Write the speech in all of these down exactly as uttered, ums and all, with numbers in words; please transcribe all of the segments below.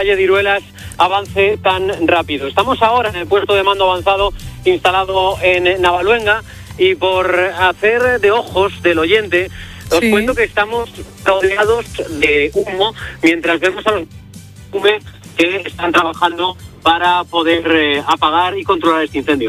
Valle de Iruelas avance tan rápido. Estamos ahora en el puesto de mando avanzado instalado en Navaluenga y por hacer de ojos del oyente, os sí. cuento que estamos rodeados de humo mientras vemos a los que están trabajando para poder eh, apagar y controlar este incendio.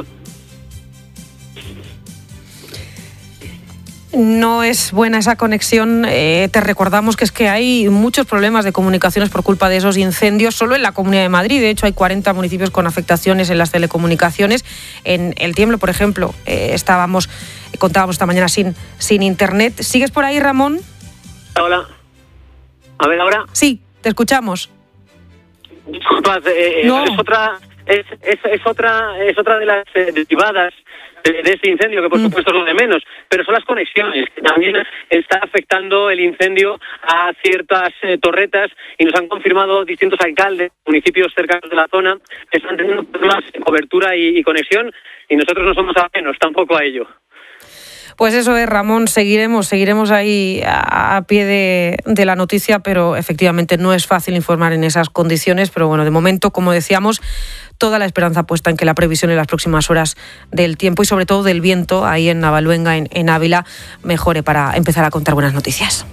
No es buena esa conexión. Eh, te recordamos que es que hay muchos problemas de comunicaciones por culpa de esos incendios, solo en la Comunidad de Madrid. De hecho, hay cuarenta municipios con afectaciones en las telecomunicaciones. En El Tiemblo, por ejemplo, eh, estábamos, contábamos esta mañana sin, sin internet. ¿Sigues por ahí, Ramón? Hola. A ver, ¿ahora? Sí, te escuchamos. Disculpad, eh, no. es otra... Es, es, es otra es otra de las eh, derivadas de, de este incendio, que por supuesto es lo de menos, pero son las conexiones, que también está afectando el incendio a ciertas eh, torretas, y nos han confirmado distintos alcaldes, municipios cercanos de la zona, que están teniendo problemas de cobertura y, y conexión, y nosotros no somos ajenos tampoco a ello. Pues eso es, Ramón, seguiremos, seguiremos ahí a, a pie de, de la noticia, pero efectivamente no es fácil informar en esas condiciones, pero bueno, de momento, como decíamos, toda la esperanza puesta en que la previsión en las próximas horas del tiempo y sobre todo del viento ahí en Navaluenga, en, en Ávila, mejore para empezar a contar buenas noticias.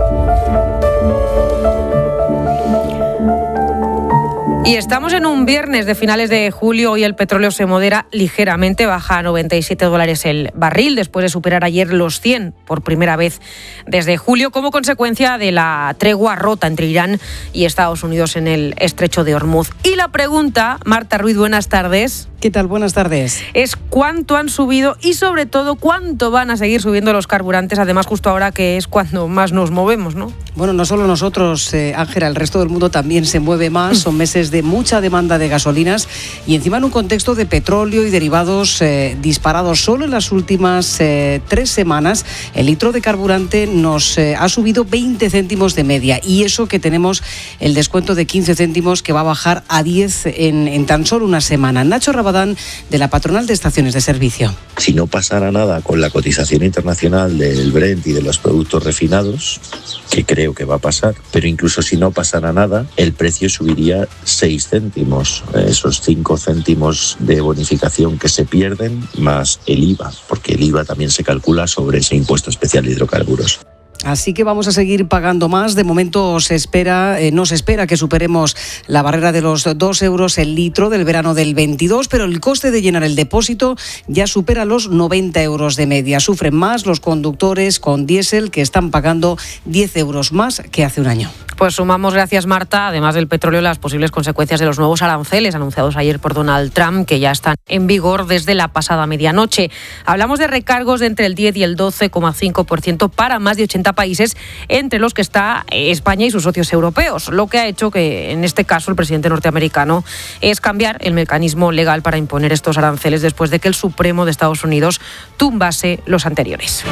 Y estamos en un viernes de finales de julio. Hoy el petróleo se modera ligeramente, baja a noventa y siete dólares el barril, después de superar ayer los cien por primera vez desde julio, como consecuencia de la tregua rota entre Irán y Estados Unidos en el estrecho de Hormuz. Y la pregunta, Marta Ruiz, buenas tardes. ¿Qué tal? Buenas tardes. Es cuánto han subido y sobre todo cuánto van a seguir subiendo los carburantes, además justo ahora que es cuando más nos movemos, ¿no? Bueno, no solo nosotros, eh, Ángela, el resto del mundo también se mueve más. Son meses de mucha demanda de gasolinas y encima en un contexto de petróleo y derivados eh, disparados. Solo en las últimas eh, tres semanas el litro de carburante nos eh, ha subido veinte céntimos de media, y eso que tenemos el descuento de quince céntimos que va a bajar a diez en, en tan solo una semana. Nacho Rabadán, de la Patronal de Estaciones de Servicio. Si no pasara nada con la cotización internacional del Brent y de los productos refinados, que creo que va a pasar, pero incluso si no pasara nada, el precio subiría seis céntimos, esos cinco céntimos de bonificación que se pierden, más el I V A, porque el I V A también se calcula sobre ese impuesto especial de hidrocarburos. Así que vamos a seguir pagando más. De momento se espera, eh, no se espera que superemos la barrera de los dos euros el litro del verano del veintidós, pero el coste de llenar el depósito ya supera los noventa euros de media. Sufren más los conductores con diésel, que están pagando diez euros más que hace un año. Pues sumamos, gracias Marta, además del petróleo, las posibles consecuencias de los nuevos aranceles anunciados ayer por Donald Trump, que ya están en vigor desde la pasada medianoche. Hablamos de recargos de entre el diez y el doce coma cinco por ciento para más de ochenta países, entre los que está España y sus socios europeos, lo que ha hecho que en este caso el presidente norteamericano es cambiar el mecanismo legal para imponer estos aranceles después de que el Supremo de Estados Unidos tumbase los anteriores.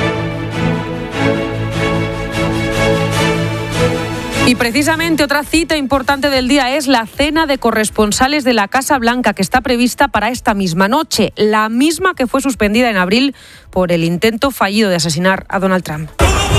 Y precisamente otra cita importante del día es la cena de corresponsales de la Casa Blanca, que está prevista para esta misma noche, la misma que fue suspendida en abril por el intento fallido de asesinar a Donald Trump.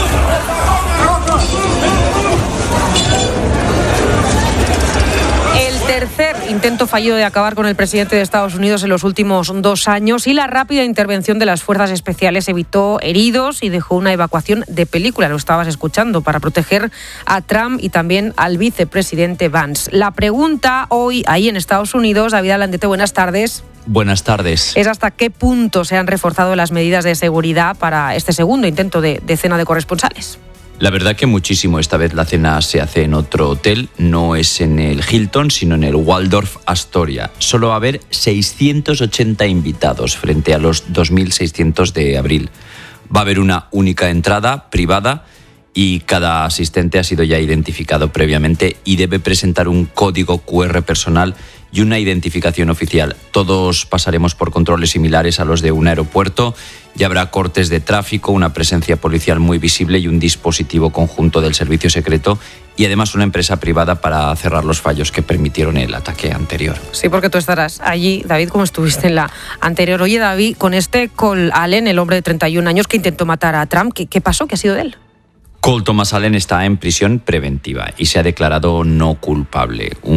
Tercer intento fallido de acabar con el presidente de Estados Unidos en los últimos dos años, y la rápida intervención de las fuerzas especiales evitó heridos y dejó una evacuación de película, lo estabas escuchando, para proteger a Trump y también al vicepresidente Vance. La pregunta hoy ahí en Estados Unidos, David Alandete, buenas tardes. Buenas tardes. Es hasta qué punto se han reforzado las medidas de seguridad para este segundo intento de, de cena de corresponsales. La verdad que muchísimo. Esta vez la cena se hace en otro hotel, no es en el Hilton, sino en el Waldorf Astoria. Solo va a haber seiscientos ochenta invitados frente a los dos mil seiscientos de abril. Va a haber una única entrada privada y cada asistente ha sido ya identificado previamente y debe presentar un código cu erre personal y una identificación oficial. Todos pasaremos por controles similares a los de un aeropuerto. Ya habrá cortes de tráfico, una presencia policial muy visible y un dispositivo conjunto del servicio secreto, y además una empresa privada para cerrar los fallos que permitieron el ataque anterior. Sí, porque tú estarás allí, David, como estuviste en la anterior. Oye, David, con este Cole Allen, el hombre de treinta y un años que intentó matar a Trump, ¿qué, qué pasó? ¿Qué ha sido de él? Cole Thomas Allen está en prisión preventiva y se ha declarado no culpable. Un gran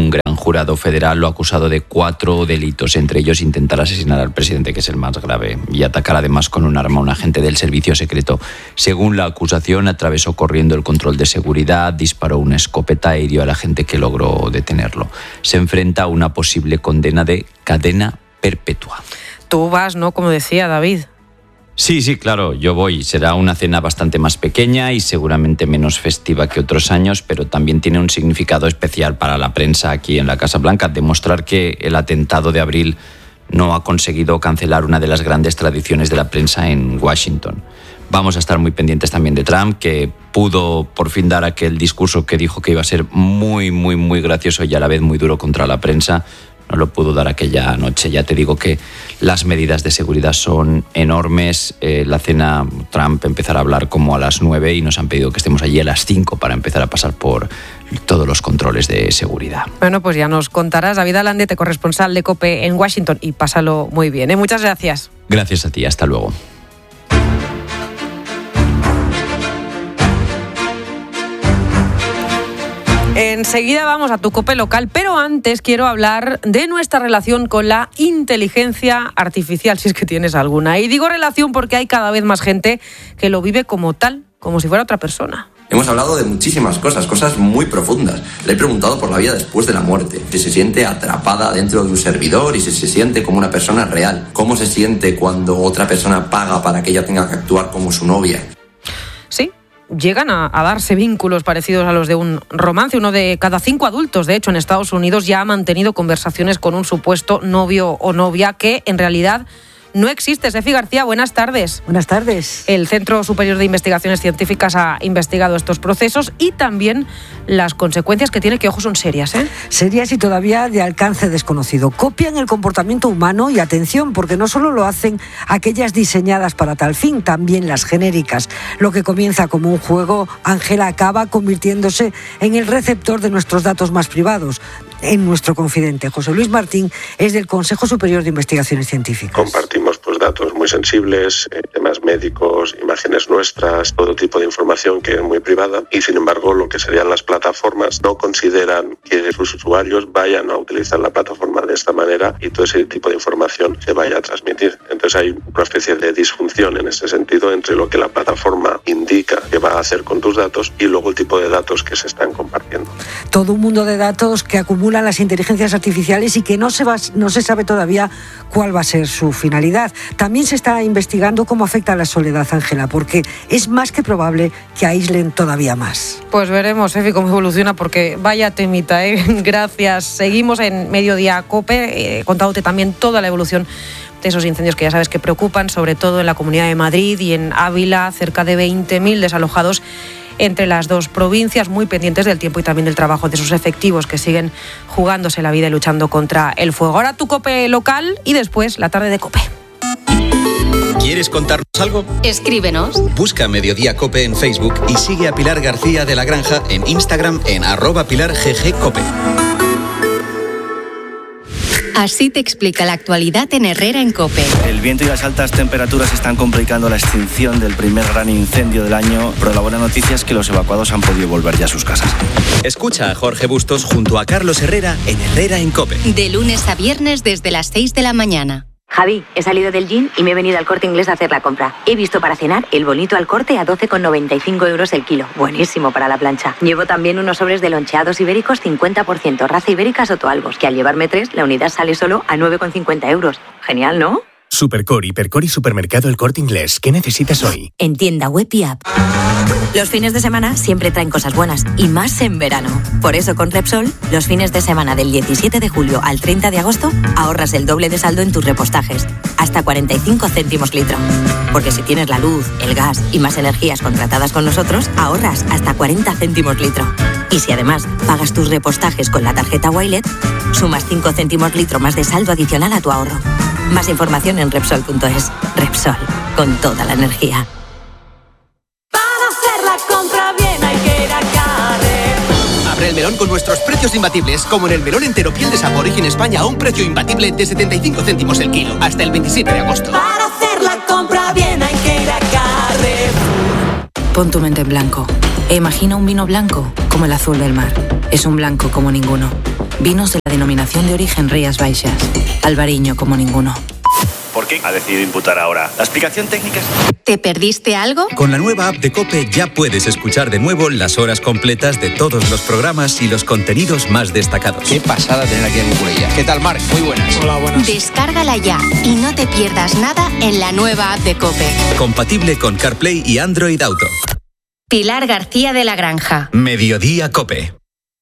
jurado federal lo ha acusado de cuatro delitos, entre ellos intentar asesinar al presidente, que es el más grave, y atacar además con un arma a un agente del servicio secreto. Según la acusación, atravesó corriendo el control de seguridad, disparó una escopeta e hirió al agente, que logró detenerlo. Se enfrenta a una posible condena de cadena perpetua. Tú vas, ¿no? Como decía David. Sí, sí, claro, yo voy. Será una cena bastante más pequeña y seguramente menos festiva que otros años, pero también tiene un significado especial para la prensa aquí en la Casa Blanca. Demostrar que el atentado de abril no ha conseguido cancelar una de las grandes tradiciones de la prensa en Washington. Vamos a estar muy pendientes también de Trump, que pudo por fin dar aquel discurso que dijo que iba a ser muy, muy, muy gracioso y a la vez muy duro contra la prensa. No lo pudo dar aquella noche. Ya te digo que las medidas de seguridad son enormes. Eh, la cena, Trump empezará a hablar como a las nueve y nos han pedido que estemos allí a las cinco para empezar a pasar por todos los controles de seguridad. Bueno, pues ya nos contarás. David Alandete, corresponsal de COPE en Washington, y pásalo muy bien, ¿eh? Muchas gracias. Gracias a ti. Hasta luego. Enseguida vamos a tu COPE local, pero antes quiero hablar de nuestra relación con la inteligencia artificial, si es que tienes alguna. Y digo relación porque hay cada vez más gente que lo vive como tal, como si fuera otra persona. Hemos hablado de muchísimas cosas, cosas muy profundas. Le he preguntado por la vida después de la muerte, si se siente atrapada dentro de un servidor y si se siente como una persona real. Cómo se siente cuando otra persona paga para que ella tenga que actuar como su novia. Sí. Llegan a, a darse vínculos parecidos a los de un romance. Uno de cada cinco adultos, de hecho, en Estados Unidos ya ha mantenido conversaciones con un supuesto novio o novia que en realidad no existe. Sefi García, buenas tardes. Buenas tardes. El Centro Superior de Investigaciones Científicas ha investigado estos procesos y también las consecuencias que tiene, que ojo, son serias, ¿eh? Serias y todavía de alcance desconocido. Copian el comportamiento humano y atención, porque no solo lo hacen aquellas diseñadas para tal fin, también las genéricas. Lo que comienza como un juego, Ángela, acaba convirtiéndose en el receptor de nuestros datos más privados, en nuestro confidente. José Luis Martín es del Consejo Superior de Investigaciones Científicas. Compartimos pues datos muy sensibles, eh, temas médicos, imágenes nuestras, todo tipo de información que es muy privada, y sin embargo lo que serían las plataformas no consideran que sus usuarios vayan a utilizar la plataforma de esta manera y todo ese tipo de información se vaya a transmitir. Entonces hay una especie de disfunción en ese sentido entre lo que la plataforma indica que va a hacer con tus datos y luego el tipo de datos que se están compartiendo. Todo un mundo de datos que acumulan las inteligencias artificiales y que no se va, no se sabe todavía cuál va a ser su finalidad. También se está investigando cómo afecta a la soledad, Ángela, porque es más que probable que aíslen todavía más. Pues veremos, Efi, cómo evoluciona, porque vaya temita, ¿eh? Gracias. Seguimos en Mediodía COPE, eh, contándote también toda la evolución de esos incendios que ya sabes que preocupan, sobre todo en la Comunidad de Madrid y en Ávila, cerca de veinte mil desalojados entre las dos provincias, muy pendientes del tiempo y también del trabajo de sus efectivos que siguen jugándose la vida y luchando contra el fuego. Ahora tu COPE local y después la tarde de COPE. ¿Quieres contarnos algo? Escríbenos. Busca Mediodía COPE en Facebook y sigue a Pilar García de la Granja en Instagram en arroba Pilar G G COPE. Así te explica la actualidad en Herrera en COPE. El viento y las altas temperaturas están complicando la extinción del primer gran incendio del año, pero la buena noticia es que los evacuados han podido volver ya a sus casas. Escucha a Jorge Bustos junto a Carlos Herrera en Herrera en COPE. De lunes a viernes desde las seis de la mañana. Javi, he salido del gym y me he venido al Corte Inglés a hacer la compra. He visto para cenar el bonito al corte a doce con noventa y cinco euros el kilo. Buenísimo para la plancha. Llevo también unos sobres de loncheados ibéricos cincuenta por ciento, raza ibérica Sotoalbos, que al llevarme tres, la unidad sale solo a nueve con cincuenta euros. Genial, ¿no? Supercore, Hipercore y Supermercado El Corte Inglés. ¿Qué necesitas hoy? En tienda web y app. Los fines de semana siempre traen cosas buenas, y más en verano. Por eso con Repsol, los fines de semana del diecisiete de julio al treinta de agosto, ahorras el doble de saldo en tus repostajes, hasta cuarenta y cinco céntimos litro. Porque si tienes la luz, el gas y más energías contratadas con nosotros, ahorras hasta cuarenta céntimos litro. Y si además pagas tus repostajes con la tarjeta Wilet, sumas cinco céntimos litro más de saldo adicional a tu ahorro. Más información en Repsol punto es. Repsol, con toda la energía. Para hacer la compra bien hay que ir a Carrefour. Abre el melón con nuestros precios imbatibles, como en el melón entero piel de Sapo Origen España a un precio imbatible de setenta y cinco céntimos el kilo, hasta el veintisiete de agosto. Para hacer la compra bien hay que ir a Carrefour. Pon tu mente en blanco e imagina un vino blanco como el azul del mar. Es un blanco como ninguno. Vinos de la denominación de origen Rías Baixas. Albariño como ninguno. ¿Por qué ha decidido imputar ahora? ¿La explicación técnica es...? ¿Te perdiste algo? Con la nueva app de COPE ya puedes escuchar de nuevo las horas completas de todos los programas y los contenidos más destacados. Qué pasada tener aquí a Cucurella. ¿Qué tal, Marc? Muy buenas. Hola, buenas. Descárgala ya y no te pierdas nada en la nueva app de COPE. Compatible con CarPlay y Android Auto. Pilar García de la Granja. Mediodía COPE.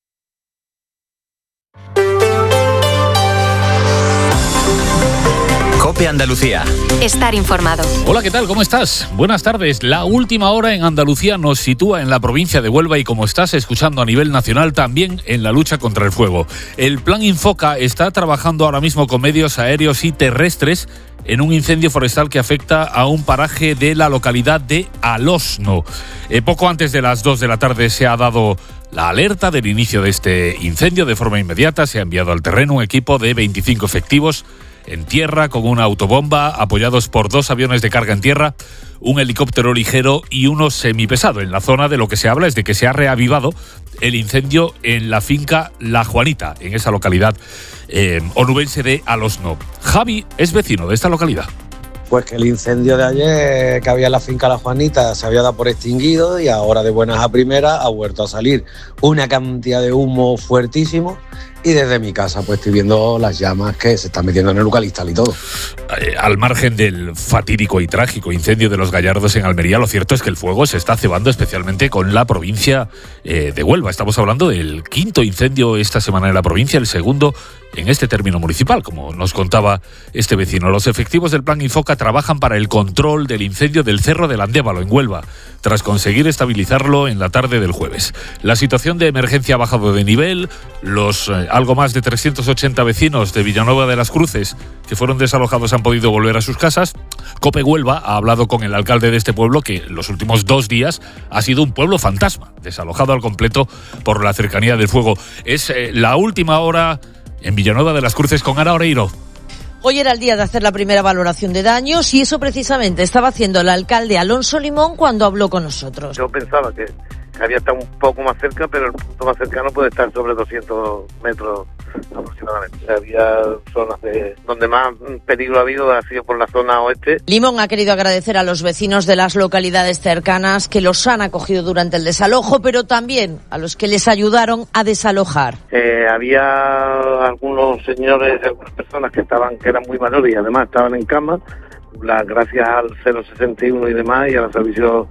COPE Andalucía. Estar informado. Hola, ¿qué tal? ¿Cómo estás? Buenas tardes. La última hora en Andalucía nos sitúa en la provincia de Huelva y, como estás escuchando a nivel nacional, también en la lucha contra el fuego. El Plan Infoca está trabajando ahora mismo con medios aéreos y terrestres en un incendio forestal que afecta a un paraje de la localidad de Alosno. Eh, poco antes de las dos de la tarde se ha dado la alerta del inicio de este incendio. De forma inmediata se ha enviado al terreno un equipo de veinticinco efectivos en tierra con una autobomba, apoyados por dos aviones de carga en tierra, un helicóptero ligero y uno semipesado. En la zona de lo que se habla es de que se ha reavivado el incendio en la finca La Juanita, en esa localidad eh, onubense de Alosno. Javi es vecino de esta localidad. Pues que el incendio de ayer que había en la finca La Juanita se había dado por extinguido y ahora de buenas a primeras ha vuelto a salir una cantidad de humo fuertísimo. Y desde mi casa pues estoy viendo las llamas que se están metiendo en el Eucalistal y todo. Eh, al margen del fatídico y trágico incendio de los Gallardos en Almería, lo cierto es que el fuego se está cebando especialmente con la provincia eh, de Huelva. Estamos hablando del quinto incendio esta semana en la provincia, el segundo en este término municipal, como nos contaba este vecino. Los efectivos del Plan Infoca trabajan para el control del incendio del Cerro del Andévalo en Huelva, tras conseguir estabilizarlo en la tarde del jueves. La situación de emergencia ha bajado de nivel. Los eh, algo más de trescientos ochenta vecinos de Villanueva de las Cruces que fueron desalojados han podido volver a sus casas. COPE Huelva ha hablado con el alcalde de este pueblo, que los últimos dos días ha sido un pueblo fantasma, desalojado al completo por la cercanía del fuego. Es eh, la última hora en Villanueva de las Cruces con Ana Oreiro. Hoy era el día de hacer la primera valoración de daños y eso precisamente estaba haciendo el alcalde Alonso Limón cuando habló con nosotros. Yo pensaba que había estado un poco más cerca, pero el punto más cercano puede estar sobre doscientos metros aproximadamente. Había zonas de, donde más peligro ha habido, ha sido por la zona oeste. Limón ha querido agradecer a los vecinos de las localidades cercanas que los han acogido durante el desalojo, pero también a los que les ayudaron a desalojar. Eh, había algunos señores, algunas personas que estaban que eran muy mayores y además estaban en cama, la, gracias al cero sesenta y uno y demás y a los servicios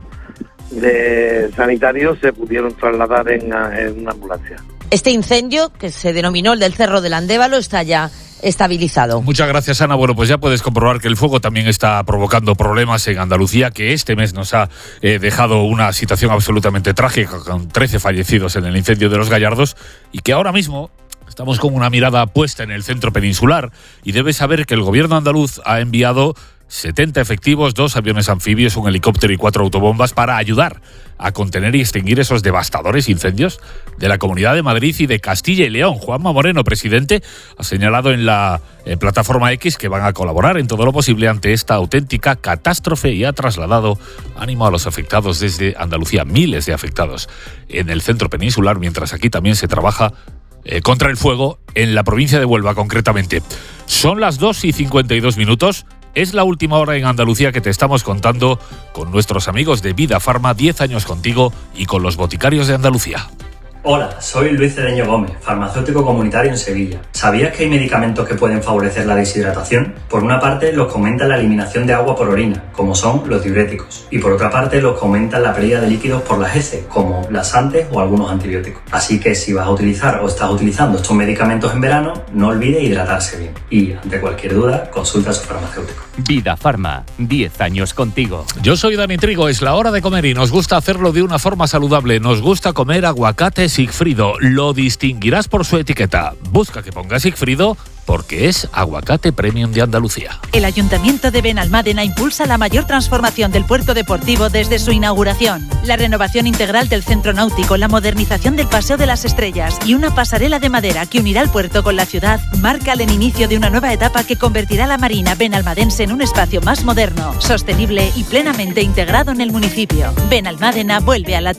de sanitarios se pudieron trasladar en, en una ambulancia. Este incendio, que se denominó el del Cerro del Andévalo, está ya estabilizado. Muchas gracias, Ana. Bueno, pues ya puedes comprobar que el fuego también está provocando problemas en Andalucía, que este mes nos ha eh, dejado una situación absolutamente trágica, con trece fallecidos en el incendio de los Gallardos, y que ahora mismo estamos con una mirada puesta en el centro peninsular, y debes saber que el gobierno andaluz ha enviado setenta efectivos, dos aviones anfibios, un helicóptero y cuatro autobombas para ayudar a contener y extinguir esos devastadores incendios de la Comunidad de Madrid y de Castilla y León. Juanma Moreno, presidente, ha señalado en la en plataforma X que van a colaborar en todo lo posible ante esta auténtica catástrofe y ha trasladado ánimo a los afectados desde Andalucía. Miles de afectados en el centro peninsular, mientras aquí también se trabaja eh, contra el fuego en la provincia de Huelva concretamente. Son las dos y cincuenta y dos minutos. Es la última hora en Andalucía que te estamos contando con nuestros amigos de Vida Farma, diez años contigo y con los boticarios de Andalucía. Hola, soy Luis Cedeño Gómez, farmacéutico comunitario en Sevilla. ¿Sabías que hay medicamentos que pueden favorecer la deshidratación? Por una parte, los que aumentan la eliminación de agua por orina, como son los diuréticos. Y por otra parte, los que aumentan la pérdida de líquidos por las heces, como laxantes o algunos antibióticos. Así que si vas a utilizar o estás utilizando estos medicamentos en verano, no olvides hidratarse bien. Y ante cualquier duda, consulta a su farmacéutico. Vida Farma, diez años contigo. Yo soy Dani Trigo, es la hora de comer y nos gusta hacerlo de una forma saludable. Nos gusta comer aguacate Sigfrido. Lo distinguirás por su etiqueta. Busca que ponga Sigfrido porque es aguacate premium de Andalucía. El Ayuntamiento de Benalmádena impulsa la mayor transformación del puerto deportivo desde su inauguración. La renovación integral del centro náutico, la modernización del Paseo de las Estrellas y una pasarela de madera que unirá el puerto con la ciudad marcan el inicio de una nueva etapa que convertirá la marina benalmadense en un espacio más moderno, sostenible y plenamente integrado en el municipio. Benalmádena vuelve a latir.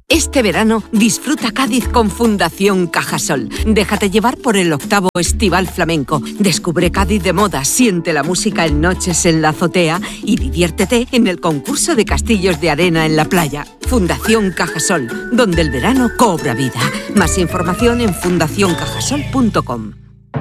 Este verano disfruta Cádiz con Fundación Cajasol. Déjate llevar por el octavo Estival Flamenco. Descubre Cádiz de moda, siente la música en noches en la azotea y diviértete en el concurso de castillos de arena en la playa. Fundación Cajasol, donde el verano cobra vida. Más información en fundación cajasol punto com.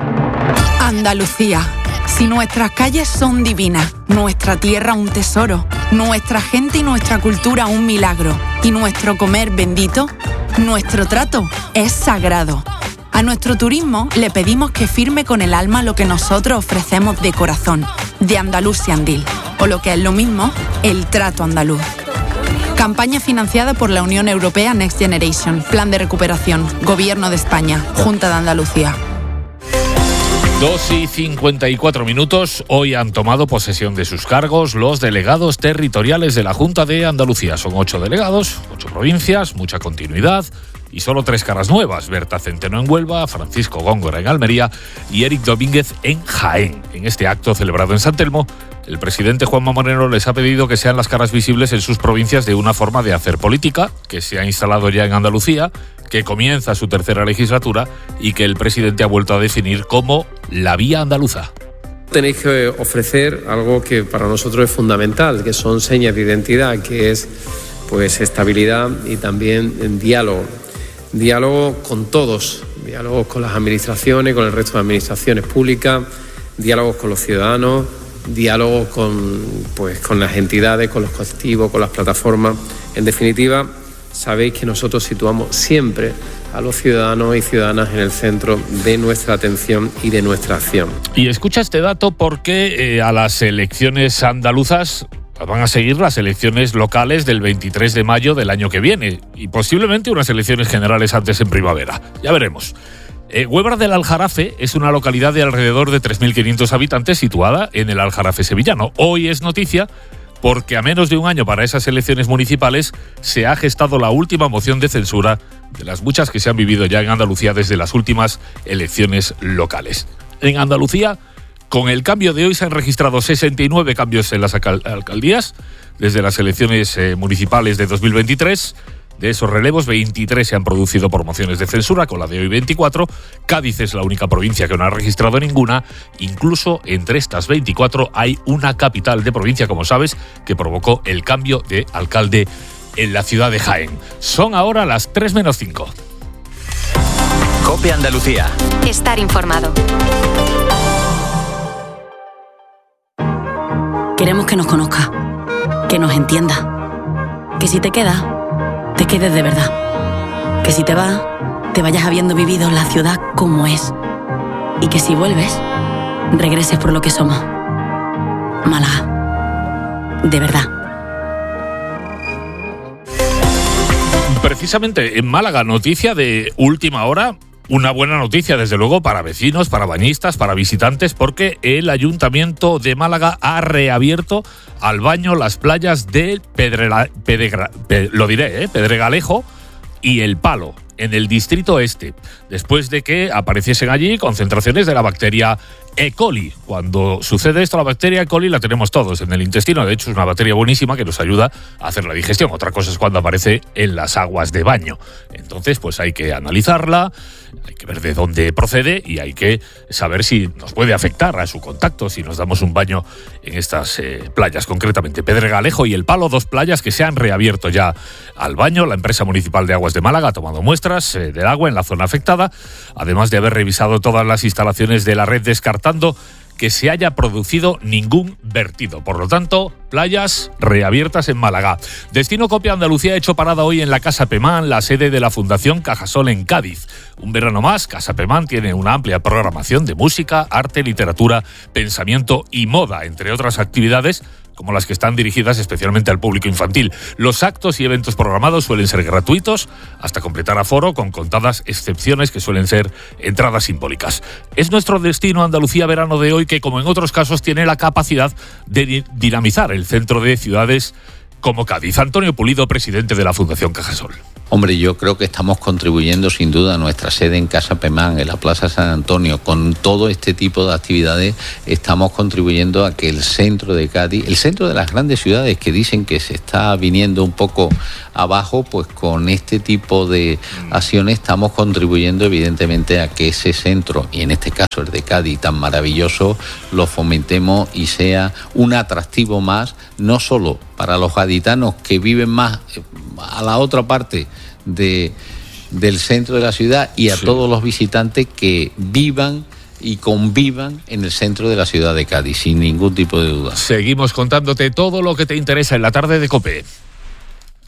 Andalucía. Si nuestras calles son divinas, nuestra tierra un tesoro, nuestra gente y nuestra cultura un milagro, y nuestro comer bendito, nuestro trato es sagrado. A nuestro turismo le pedimos que firme con el alma lo que nosotros ofrecemos de corazón, de Andalusia Andil, o lo que es lo mismo, el trato andaluz. Campaña financiada por la Unión Europea Next Generation, Plan de Recuperación, Gobierno de España, Junta de Andalucía. Dos y cincuenta y cuatro minutos. Hoy han tomado posesión de sus cargos los delegados territoriales de la Junta de Andalucía. Son ocho delegados, ocho provincias, mucha continuidad y solo tres caras nuevas. Berta Centeno en Huelva, Francisco Góngora en Almería y Éric Domínguez en Jaén. En este acto celebrado en San Telmo, el presidente Juanma Moreno les ha pedido que sean las caras visibles en sus provincias de una forma de hacer política que se ha instalado ya en Andalucía, que comienza su tercera legislatura y que el presidente ha vuelto a definir como la vía andaluza. Tenéis que ofrecer algo que para nosotros es fundamental, que son señas de identidad, que es pues estabilidad y también diálogo. Diálogo con todos, diálogo con las administraciones, con el resto de administraciones públicas, diálogos con los ciudadanos, diálogos con, pues, con las entidades, con los colectivos, con las plataformas. En definitiva, sabéis que nosotros situamos siempre a los ciudadanos y ciudadanas en el centro de nuestra atención y de nuestra acción. Y escucha este dato porque eh, a las elecciones andaluzas van a seguir las elecciones locales del veintitrés de mayo del año que viene y posiblemente unas elecciones generales antes en primavera. Ya veremos. Eh, Huebra del Aljarafe es una localidad de alrededor de tres mil quinientos habitantes situada en el Aljarafe sevillano. Hoy es noticia porque a menos de un año para esas elecciones municipales se ha gestado la última moción de censura de las muchas que se han vivido ya en Andalucía desde las últimas elecciones locales. En Andalucía, con el cambio de hoy se han registrado sesenta y nueve cambios en las alcaldías desde las elecciones eh, municipales de dos mil veintitrés. De esos relevos, veintitrés se han producido por mociones de censura, con la de hoy veinticuatro. Cádiz es la única provincia que no ha registrado ninguna. Incluso entre estas veinticuatro hay una capital de provincia, como sabes, que provocó el cambio de alcalde en la ciudad de Jaén. Son ahora las tres menos cinco. COPE Andalucía. Estar informado. Queremos que nos conozca, que nos entienda, que si te quedas, te quedes de verdad. Que si te vas, te vayas habiendo vivido la ciudad como es. Y que si vuelves, regreses por lo que somos. Málaga. De verdad. Precisamente en Málaga, noticia de última hora. Una buena noticia, desde luego, para vecinos, para bañistas, para visitantes, porque el Ayuntamiento de Málaga ha reabierto al baño las playas de Pedrela, Pedregra, Ped, lo diré, ¿eh? Pedregalejo y El Palo, en el distrito este, después de que apareciesen allí concentraciones de la bacteria E. coli. Cuando sucede esto, la bacteria E. coli la tenemos todos en el intestino. De hecho, es una bacteria buenísima que nos ayuda a hacer la digestión. Otra cosa es cuando aparece en las aguas de baño. Entonces, pues hay que analizarla, hay que ver de dónde procede y hay que saber si nos puede afectar a su contacto si nos damos un baño en estas eh, playas, concretamente Pedregalejo y El Palo, dos playas que se han reabierto ya al baño. La empresa municipal de aguas de Málaga ha tomado muestras eh, del agua en la zona afectada, además de haber revisado todas las instalaciones de la red, descartando que se haya producido ningún vertido. Por lo tanto, playas reabiertas en Málaga. Destino COPE Andalucía ha hecho parada hoy en la Casa Pemán, la sede de la Fundación Cajasol en Cádiz. Un verano más, Casa Pemán tiene una amplia programación de música, arte, literatura, pensamiento y moda, entre otras actividades como las que están dirigidas especialmente al público infantil. Los actos y eventos programados suelen ser gratuitos, hasta completar aforo, con contadas excepciones que suelen ser entradas simbólicas. Es nuestro destino Andalucía verano de hoy, que como en otros casos tiene la capacidad de dinamizar el centro de ciudades como Cádiz. Antonio Pulido, presidente de la Fundación Cajasol. Hombre, yo creo que estamos contribuyendo sin duda a nuestra sede en Casa Pemán, en la Plaza San Antonio. Con todo este tipo de actividades estamos contribuyendo a que el centro de Cádiz, el centro de las grandes ciudades que dicen que se está viniendo un poco abajo, pues con este tipo de acciones estamos contribuyendo evidentemente a que ese centro, y en este caso el de Cádiz tan maravilloso, lo fomentemos y sea un atractivo más, no solo para los gaditanos que viven más a la otra parte de, del centro de la ciudad y a sí. todos los visitantes que vivan y convivan en el centro de la ciudad de Cádiz, sin ningún tipo de duda. Seguimos contándote todo lo que te interesa en la tarde de COPE.